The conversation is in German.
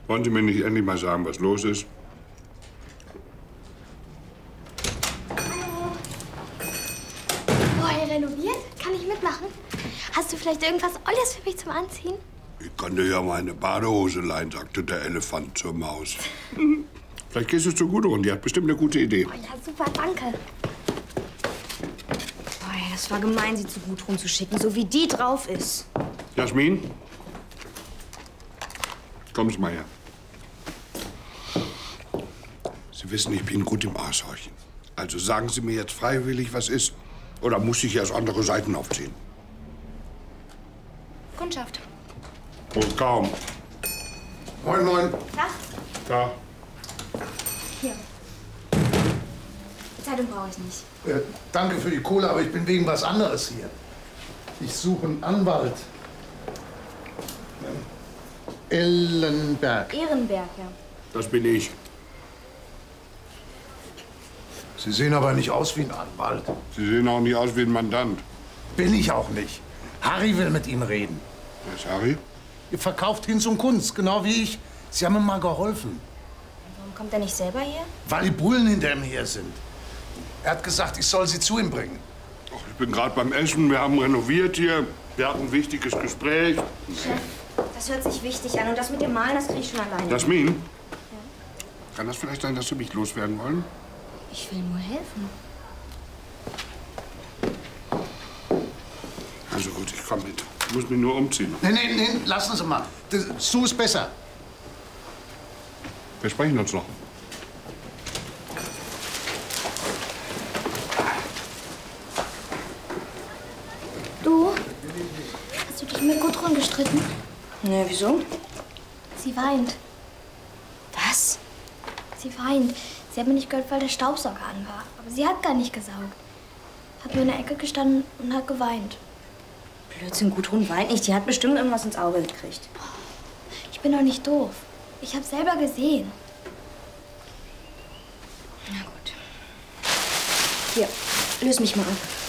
Wollen Sie mir nicht endlich mal sagen, was los ist? Boah, ihr renoviert? Kann ich mitmachen? Hast du vielleicht irgendwas Olles für mich zum Anziehen? Ich kann dir ja meine Badehose leihen, sagte der Elefant zur Maus. Vielleicht gehst du zu Gudrun, die hat bestimmt eine gute Idee. Oh ja, super, danke. Boah, das war gemein, sie zu Gudrun zu schicken, so wie die drauf ist. Jasmin? Komm's mal her. Sie wissen, ich bin gut im Aushorchen. Also sagen Sie mir jetzt freiwillig, was ist. Oder muss ich erst andere Seiten aufziehen? Kundschaft. Und kaum. Moin, moin. Tag. Da. Hier. Zeitung brauche ich nicht. Danke für die Kohle, aber ich bin wegen was anderes hier. Ich suche einen Anwalt. Ellenberg. Ehrenberg, ja. Das bin ich. Sie sehen aber nicht aus wie ein Anwalt. Sie sehen auch nicht aus wie ein Mandant. Bin ich auch nicht. Harry will mit Ihnen reden. Wer ist Harry? Ihr verkauft Hinz und Kunst, genau wie ich. Sie haben ihm mal geholfen. Warum kommt er nicht selber her? Weil die Bullen hinter ihm her sind. Er hat gesagt, ich soll sie zu ihm bringen. Ach, ich bin gerade beim Essen. Wir haben renoviert hier. Wir hatten ein wichtiges Gespräch. Chef, das hört sich wichtig an. Und das mit dem Malen, das kriege ich schon alleine. Jasmin? Ja? Kann das vielleicht sein, dass Sie mich loswerden wollen? Ich will nur helfen. Also gut, ich komme mit. Ich muss mich nur umziehen. Nee, lassen Sie mal. So ist besser. Wir sprechen uns noch. Du? Hast du dich mit Gudrun gestritten? Ne, wieso? Sie weint. Was? Sie weint. Sie hat mir nicht gehört, weil der Staubsauger an war. Aber sie hat gar nicht gesaugt. Hat nur in der Ecke gestanden und hat geweint. Blödsinn, Gudrun weint nicht. Die hat bestimmt irgendwas ins Auge gekriegt. Ich bin doch nicht doof. Ich hab's selber gesehen. Na gut. Hier, löse mich mal ab.